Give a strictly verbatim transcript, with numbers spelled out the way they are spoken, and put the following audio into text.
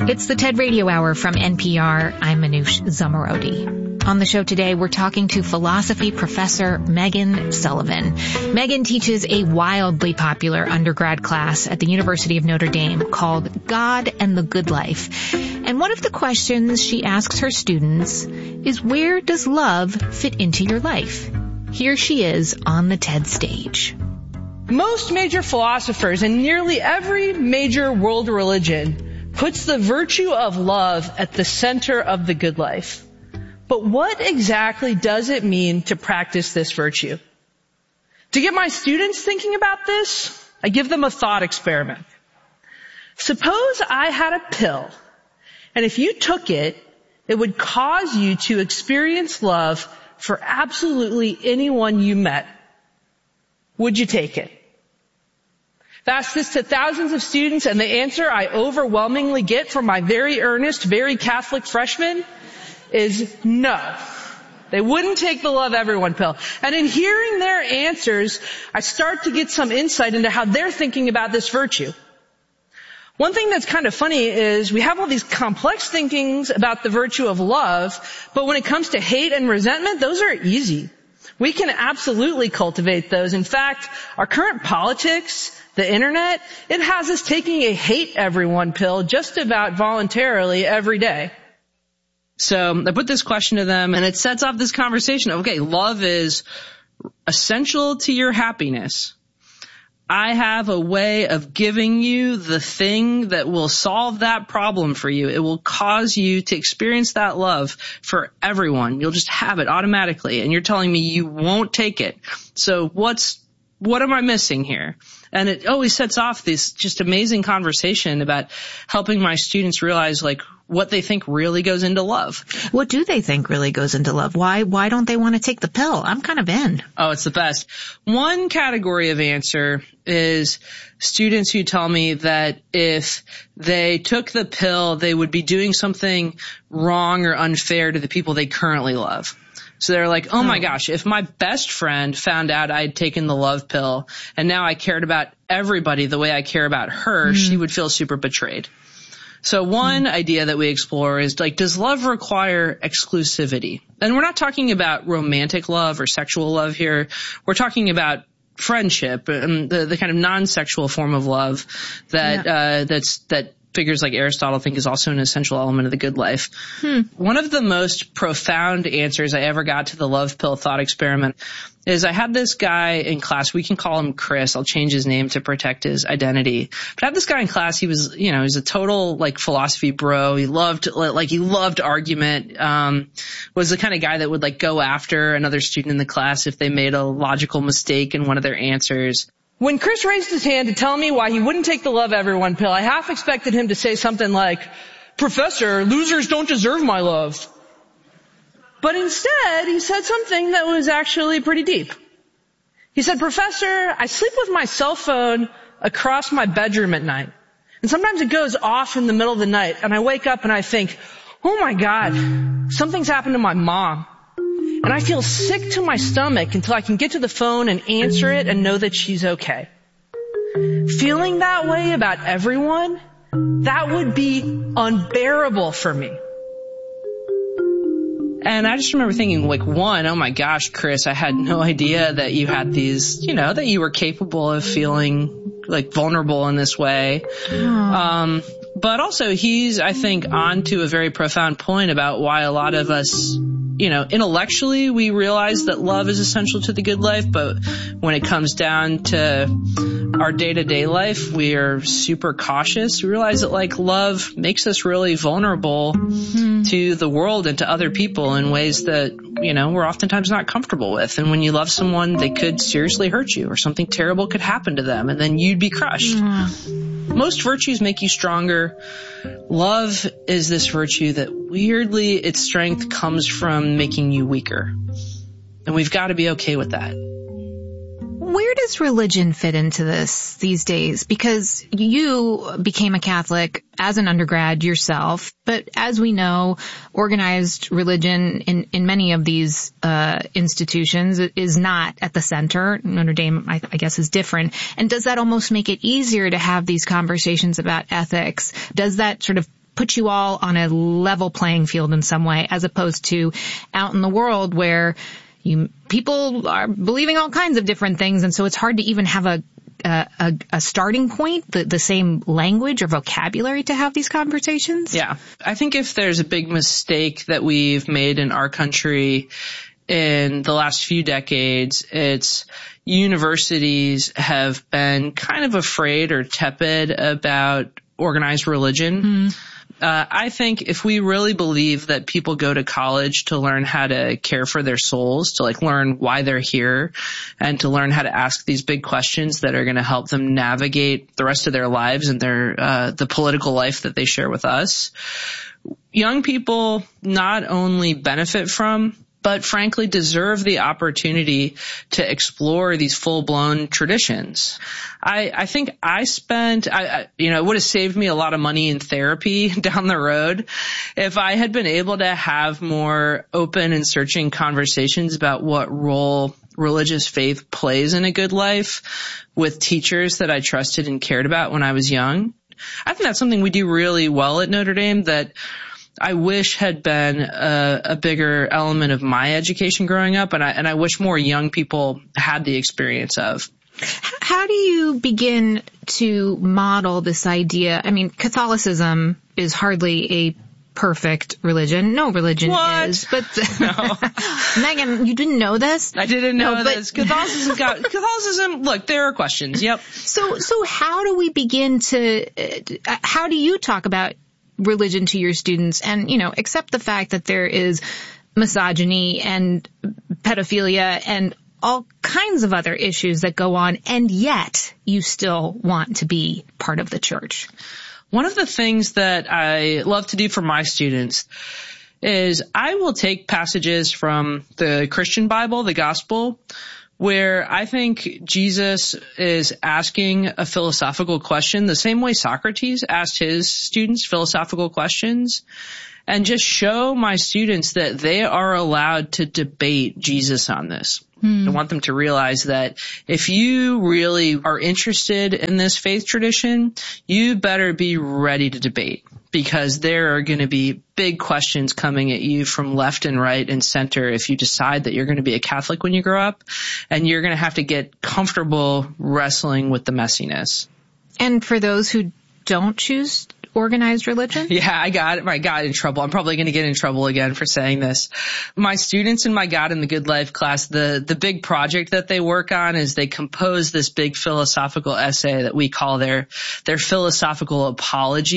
It's the TED Radio Hour from N P R. I'm Manoush Zomorodi. On the show today, we're talking to philosophy professor Megan Sullivan. Megan teaches a wildly popular undergrad class at the University of Notre Dame called God and the Good Life. And one of the questions she asks her students is, where does love fit into your life? Here she is on the TED stage. Most major philosophers and nearly every major world religion puts the virtue of love at the center of the good life. But what exactly does it mean to practice this virtue? To get my students thinking about this, I give them a thought experiment. Suppose I had a pill, and if you took it, it would cause you to experience love for absolutely anyone you met. Would you take it? I've asked this to thousands of students, and the answer I overwhelmingly get from my very earnest, very Catholic freshmen is no. They wouldn't take the love everyone pill. And in hearing their answers, I start to get some insight into how they're thinking about this virtue. One thing that's kind of funny is we have all these complex thinkings about the virtue of love, but when it comes to hate and resentment, those are easy. We can absolutely cultivate those. In fact, our current politics, the internet, it has us taking a hate everyone pill just about voluntarily every day. So I put this question to them, and it sets off this conversation of, okay, love is essential to your happiness. I have a way of giving you the thing that will solve that problem for you. It will cause you to experience that love for everyone. You'll just have it automatically, and you're telling me you won't take it. So what's what am I missing here? And it always sets off this just amazing conversation about helping my students realize, like, what they think really goes into love. What do they think really goes into love? Why, why don't they want to take the pill? I'm kind of in. Oh, it's the best. One category of answer is students who tell me that if they took the pill, they would be doing something wrong or unfair to the people they currently love. So they're like, oh my gosh, if my best friend found out I'd taken the love pill and now I cared about everybody the way I care about her, mm-hmm. she would feel super betrayed. So one mm-hmm. idea that we explore is, like, does love require exclusivity? And we're not talking about romantic love or sexual love here. We're talking about friendship and the, the kind of non-sexual form of love that, yeah. uh, that's, that, figures like Aristotle think is also an essential element of the good life. Hmm. One of the most profound answers I ever got to the love pill thought experiment is I had this guy in class. We can call him Chris. I'll change his name to protect his identity. But I had this guy in class. He was, you know, he was a total, like, philosophy bro. He loved, like, he loved argument. Um, was the kind of guy that would, like, go after another student in the class if they made a logical mistake in one of their answers. When Chris raised his hand to tell me why he wouldn't take the love everyone pill, I half expected him to say something like, Professor, losers don't deserve my love. But instead, he said something that was actually pretty deep. He said, Professor, I sleep with my cell phone across my bedroom at night. And sometimes it goes off in the middle of the night, and I wake up and I think, oh my God, something's happened to my mom. And I feel sick to my stomach until I can get to the phone and answer it and know that she's okay. Feeling that way about everyone, that would be unbearable for me. And I just remember thinking, like, one, oh my gosh, Chris, I had no idea that you had these, you know, that you were capable of feeling, like, vulnerable in this way. Um, but also he's, I think, on to a very profound point about why a lot of us, you know, intellectually we realize that love is essential to the good life, but when it comes down to our day-to-day life, we are super cautious. We realize that, like, love makes us really vulnerable mm-hmm. to the world and to other people in ways that, you know, we're oftentimes not comfortable with. And when you love someone, they could seriously hurt you or something terrible could happen to them, and then you'd be crushed. Mm. Most virtues make you stronger. Love is this virtue that weirdly its strength comes from making you weaker. And we've got to be okay with that. Where does religion fit into this these days? Because you became a Catholic as an undergrad yourself, but as we know, organized religion in, in many of these uh institutions is not at the center. Notre Dame, I, I guess, is different. And does that almost make it easier to have these conversations about ethics? Does that sort of put you all on a level playing field in some way, as opposed to out in the world where you people are believing all kinds of different things, and so it's hard to even have a a, a starting point, the, the same language or vocabulary to have these conversations. Yeah, I think if there's a big mistake that we've made in our country in the last few decades, it's universities have been kind of afraid or tepid about organized religion. Mm. Uh, I think if we really believe that people go to college to learn how to care for their souls, to like learn why they're here, and to learn how to ask these big questions that are going to help them navigate the rest of their lives and their uh, the political life that they share with us, young people not only benefit from, but frankly deserve the opportunity to explore these full-blown traditions. I, I think I spent, I, I, you know, it would have saved me a lot of money in therapy down the road if I had been able to have more open and searching conversations about what role religious faith plays in a good life with teachers that I trusted and cared about when I was young. I think that's something we do really well at Notre Dame that I wish had been a, a bigger element of my education growing up, and I, and I wish more young people had the experience of. How do you begin to model this idea? I mean, Catholicism is hardly a perfect religion. No religion what? is. But no. Megan, you didn't know this? I didn't know no, but, this. Catholicism got, Catholicism, look, there are questions. Yep. So, so how do we begin to, uh, how do you talk about religion to your students and, you know, accept the fact that there is misogyny and pedophilia and all kinds of other issues that go on, and yet you still want to be part of the church? One of the things that I love to do for my students is I will take passages from the Christian Bible, the gospel, where I think Jesus is asking a philosophical question the same way Socrates asked his students philosophical questions, and just show my students that they are allowed to debate Jesus on this. Hmm. I want them to realize that if you really are interested in this faith tradition, you better be ready to debate, because there are going to be big questions coming at you from left and right and center if you decide that you're going to be a Catholic when you grow up, and you're going to have to get comfortable wrestling with the messiness. And for those who don't choose organized religion? Yeah, I got it. I got in trouble. I'm probably going to get in trouble again for saying this. My students in my God in the Good Life class, the, the big project that they work on is they compose this big philosophical essay that we call their, their philosophical apology.